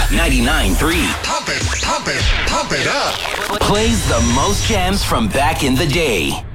99.3 Pump it up. plays the most jams from back in the day.